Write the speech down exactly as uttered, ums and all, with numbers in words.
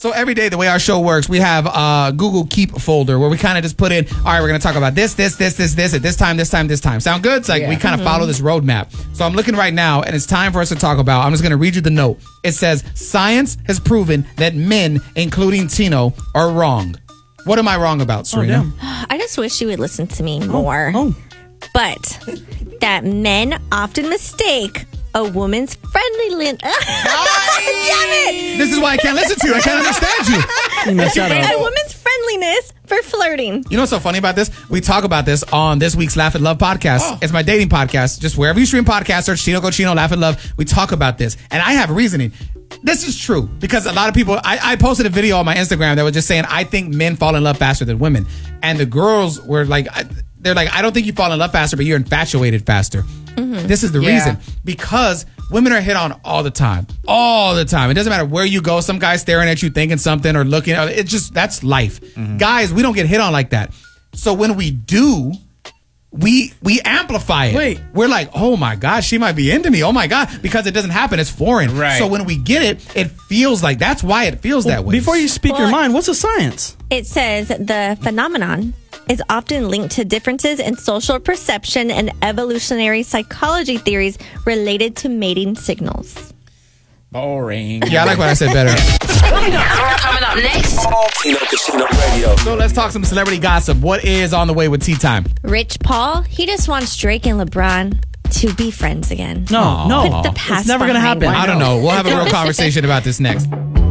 So every day, the way our show works, we have a Google Keep folder where we kind of just put in, all right, we're going to talk about this, this, this, this, this, at this time, this time, this time. Sound good? It's like Yeah. we kind of Mhm. follow this roadmap. So I'm looking right now, and it's time for us to talk about, I'm just going to read you the note. It says, science has proven that men, including Tino, are wrong. What am I wrong about, Serena? I just wish you would listen to me more. Oh, oh. But that men often mistake a woman's friendliness. Damn it! This is why I can't listen to you. I can't understand you. You messed that up. A woman's friendliness for flirting. You know what's so funny about this? We talk about this on this week's Laugh and Love podcast. Oh. It's my dating podcast. Just wherever you stream podcasts, search Chino Cochino, Laugh and Love. We talk about this. And I have reasoning. This is true because a lot of people, I, I posted a video on my Instagram that was just saying, I think men fall in love faster than women. And the girls were like, they're like, I don't think you fall in love faster, but you're infatuated faster. Mm-hmm. This is the Yeah. reason. Because women are hit on all the time. All the time. It doesn't matter where you go. Some guy's staring at you thinking something or looking. It's just, that's life. Mm-hmm. Guys, we don't get hit on like that. So when we do, we we amplify it. Wait. We're like, oh my God, she might be into me. Oh my God. Because it doesn't happen. It's foreign. Right. So when we get it, it feels like, that's why it feels Well, that way. Before you speak Well, your mind, what's the science? It says the phenomenon is often linked to differences in social perception and evolutionary psychology theories related to mating signals. Boring. Yeah, I like what I said better. Coming up next. Chino Casino Radio. So let's talk some celebrity gossip. What is on the way with Tea Time? Rich Paul, he just wants Drake and LeBron to be friends again. No, no. Put the past It's never going to behind happen. them. I don't know. We'll have a real conversation about this next.